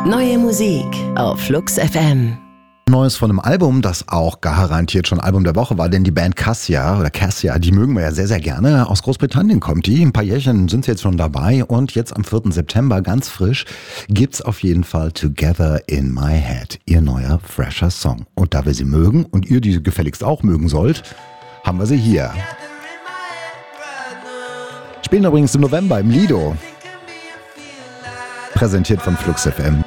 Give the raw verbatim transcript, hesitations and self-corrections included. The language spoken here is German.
Neue Musik auf Flux F M. Neues von einem Album, das auch garantiert schon Album der Woche war, denn die Band Cassia oder Cassia, die mögen wir ja sehr, sehr gerne. Aus Großbritannien kommt die. Ein paar Jährchen sind sie jetzt schon dabei und jetzt am vierten September, ganz frisch, gibt's auf jeden Fall Together in My Head, ihr neuer, fresher Song. Und da wir sie mögen und ihr die gefälligst auch mögen sollt, haben wir sie hier. Spielen übrigens im November im Lido. Präsentiert von Flux F M.